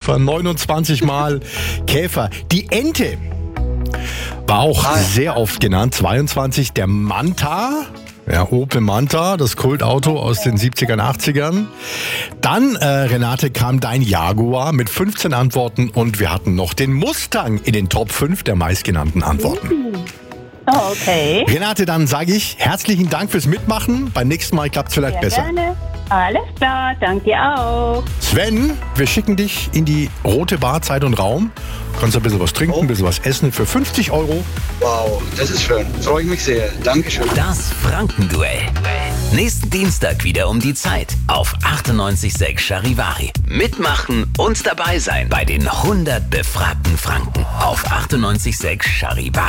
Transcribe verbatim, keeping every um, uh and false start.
Super, neunundzwanzig Mal Käfer. Die Ente war auch Ah, ja. sehr oft genannt, zweiundzwanzig. Der Manta, ja, Opel Manta, das Kultauto aus den siebzigern, achtzigern. Dann, äh, Renate, kam dein Jaguar mit fünfzehn Antworten und wir hatten noch den Mustang in den Top fünf der meistgenannten Antworten. Oh, okay. Renate, dann sage ich herzlichen Dank fürs Mitmachen. Beim nächsten Mal klappt es vielleicht Sehr besser. gerne. Alles klar, danke dir auch. Sven, wir schicken dich in die Rote Bar Zeit und Raum. Du kannst ein bisschen was trinken, ein bisschen was essen für fünfzig Euro. Wow, das ist schön. Freue ich mich sehr. Dankeschön. Das Frankenduell. Nächsten Dienstag wieder um die Zeit auf achtundneunzig Komma sechs Charivari. Mitmachen und dabei sein bei den hundert befragten Franken auf achtundneunzig Komma sechs Charivari.